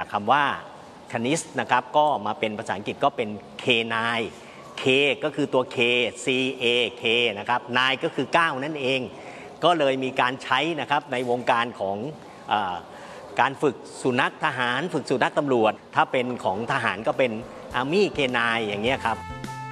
คำว่าคณิสนะครับก็มาเป็นภาษาอังกฤษก็เป็น K9 K ก็คือตัว K C A K นะครับ9ก็คือ9นั่นเองก็เลยมีการใช้นะครับในวงการของการฝึกสุนัขทหารฝึกสุนัขตำรวจถ้าเป็นของทหารก็เป็น Army K9 อย่างเงี้ยครับ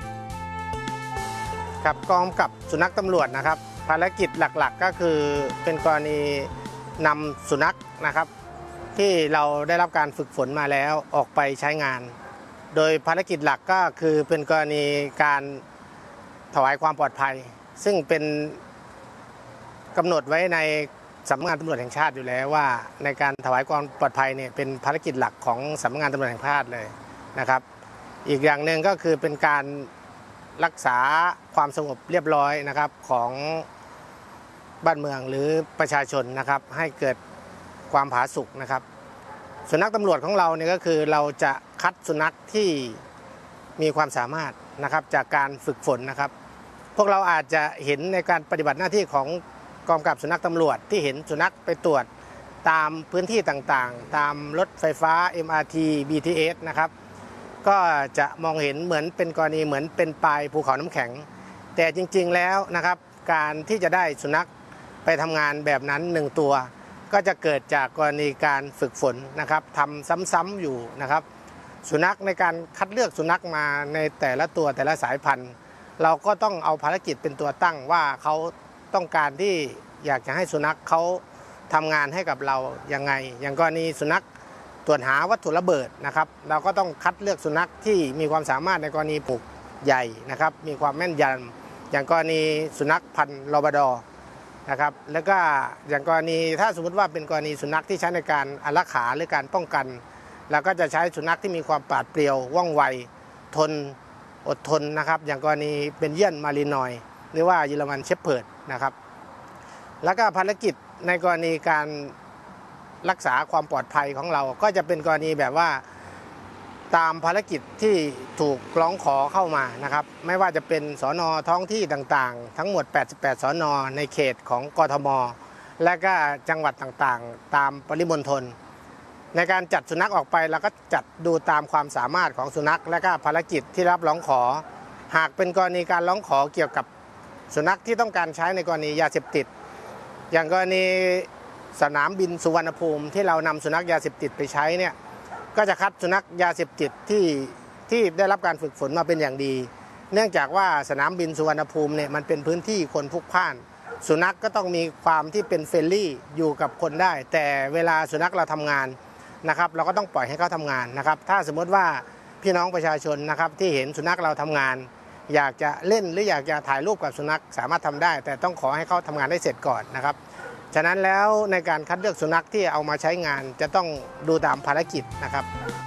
ครับกองกำกับสุนัขตำรวจนะครับภารกิจหลักๆก็คือเป็นกรณีนำสุนัขนะครับที่เราได้รับการฝึกฝนมาแล้วออกไปใช้งานโดยภารกิจหลักก็คือเป็นกรณีการถวายความปลอดภัยซึ่งเป็นกำหนดไว้ในสำนักงานตำรวจแห่งชาติอยู่แล้วว่าในการถวายความปลอดภัยเนี่ยเป็นภารกิจหลักของสำนักงานตำรวจแห่งชาติเลยนะครับอีกอย่างหนึ่งก็คือเป็นการรักษาความสงบเรียบร้อยนะครับของบ้านเมืองหรือประชาชนนะครับให้เกิดความผาสุกนะครับสุนัขตำรวจของเราเนี่ยก็คือเราจะคัดสุนัขที่มีความสามารถนะครับจากการฝึกฝนนะครับพวกเราอาจจะเห็นในการปฏิบัติหน้าที่ของกองกำกับสุนัขตำรวจที่เห็นสุนัขไปตรวจตามพื้นที่ต่างๆตามรถไฟฟ้า MRT BTS นะครับก็จะมองเห็นเหมือนเป็นกรณีเหมือนเป็นปลายภูเขาน้ำแข็งแต่จริงๆแล้วนะครับการที่จะได้สุนัขไปทำงานแบบนั้น1ตัวก็จะเกิดจากกรณีการฝึกฝนนะครับทำซ้ำๆอยู่นะครับสุนัขในการคัดเลือกสุนัขมาในแต่ละตัวแต่ละสายพันธุ์เราก็ต้องเอาภารกิจเป็นตัวตั้งว่าเขาต้องการที่อยากจะให้สุนัขเขาทำงานให้กับเรายังไงอย่างกรณีสุนัขตรวจหาวัตถุระเบิดนะครับเราก็ต้องคัดเลือกสุนัขที่มีความสามารถในกรณีปลูกใหญ่นะครับมีความแม่นยำอย่างกรณีสุนัขพันธุ์ลาบราดอร์นะครับแล้วก็อย่างกรณีถ้าสมมติว่าเป็นกรณีสุนัขที่ใช้ในการอารักขาหรือการป้องกันเราก็จะใช้สุนัขที่มีความปราดเปรียวว่องไวทนอดทนนะครับอย่างกรณีเป็นเยี่ยนมารีนอยหรือว่าเยอรมันเชพเพิร์ดนะครับแล้วก็ภารกิจในกรณีการรักษาความปลอดภัยของเราก็จะเป็นกรณีแบบว่าตามภารกิจที่ถูกร้องขอเข้ามานะครับไม่ว่าจะเป็นสน.ท้องที่ต่างๆทั้งหมด88สน.ในเขตของกทม.และก็จังหวัดต่างๆตามปริมณฑลในการจัดสุนัขออกไปเราก็จัดดูตามความสามารถของสุนัขและก็ภารกิจที่รับร้องขอหากเป็นกรณีการร้องขอเกี่ยวกับสุนัขที่ต้องการใช้ในกรณียาเสพติดอย่างกรณีสนามบินสุวรรณภูมิที่เรานำสุนัขยาเสพติดไปใช้เนี่ยก็จะคัดสุนัขยาเสพติดที่ได้รับการฝึกฝนมาเป็นอย่างดีเนื่องจากว่าสนามบินสุวรรณภูมิเนี่ยมันเป็นพื้นที่คนพลุกพล่านสุนัขก็ต้องมีความที่เป็นเฟรนลี่อยู่กับคนได้แต่เวลาสุนัขเราทำงานนะครับเราก็ต้องปล่อยให้เขาทำงานนะครับถ้าสมมติว่าพี่น้องประชาชนนะครับที่เห็นสุนัขเราทำงานอยากจะเล่นหรืออยากจะถ่ายรูปกับสุนัขสามารถทำได้แต่ต้องขอให้เขาทำงานได้เสร็จก่อนนะครับฉะนั้นแล้วในการคัดเลือกสุนัขที่เอามาใช้งานจะต้องดูตามภารกิจนะครับ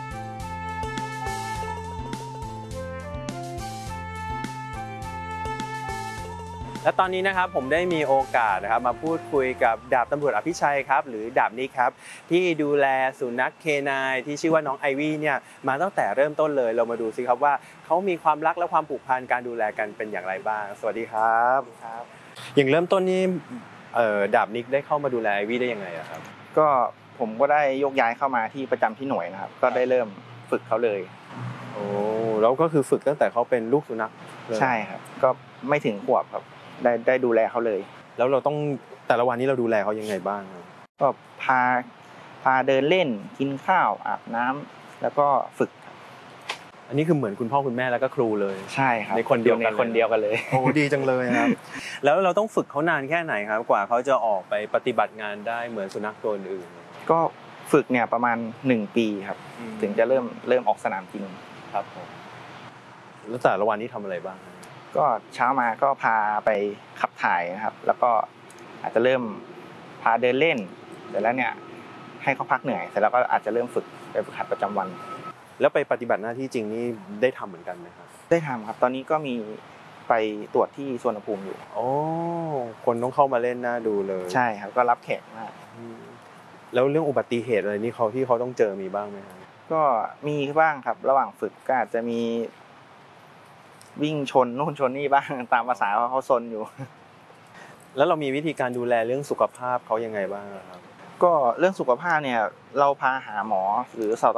และตอนนี้นะครับผมได้มีโอกาสนะครับมาพูดคุยกับดาบตำรวจอภิชัยครับหรือดาบนิกครับที่ดูแลสุนัขK9ที่ชื่อว่าน้องไอวี่เนี่ยมาตั้งแต่เริ่มต้นเลยเรามาดูซิครับว่าเขามีความรักและความผูกพันการดูแลกันเป็นอย่างไรบ้างสวัสดีครับอย่างเริ่มต้นนี้ดาบนิกได้เข้ามาดูแลไอวี่ได้ยังไงครับก็ผมก็ได้ยกย้ายเข้ามาที่ประจำที่หน่วยนะครับก็ได้เริ่มฝึกเขาเลยโอ้แล้วก็คือฝึกตั้งแต่เขาเป็นลูกสุนัขใช่ครับก็ไม่ถึงขวบครับได้ดูแลเขาเลยแล้วเราต้องแต่ละวันนี้เราดูแลเขายังไงบ้างก็พาเดินเล่นกินข้าวอาบน้ำแล้วก็ฝึกอันนี้คือเหมือนคุณพ่อคุณแม่แล้วก็ครูเลยใช่ครับในคนเดียวกันเลยโอ้ดีจังเลยครับแล้วเราต้องฝึกเขานานแค่ไหนครับกว่าเขาจะออกไปปฏิบัติงานได้เหมือนสุนัขตัวอื่นก็ฝึกเนี่ยประมาณ1ปีครับถึงจะเริ่มออกสนามจริงครับผมแล้วแต่ละวันนี้ทำอะไรบ้างก็เช้ามาก็พาไปขับถ่ายนะครับแล้วก็อาจจะเริ่มพาเดินเล่นเสร็จแล้วเนี่ยให้เขาพักเหนื่อยเสร็จแล้วก็อาจจะเริ่มฝึกไปฝึกหัดประจำวันแล้วไปปฏิบัติหน้าที่จริงนี่ได้ทำเหมือนกันไหมครับได้ทำครับตอนนี้ก็มีไปตรวจที่สุวรรณภูมิอยู่โอ้คนต้องเข้ามาเล่นน่าดูเลยใช่ครับก็รับแขกมากแล้วเรื่องอุบัติเหตุอะไรนี่ที่เขาต้องเจอมีบ้างไหมครับก็มีบ้างครับระหว่างฝึกก็อาจจะมีวิ่งชนนู่นชนนี่บ้างตามภาษาเขาซนอยู่แล้วเรามีวิธีการดูแลเรื่องสุขภาพเขายังไงบ้างครับก็เรื่องสุขภาพเนี่ยเราพาหาหมอหรือสัต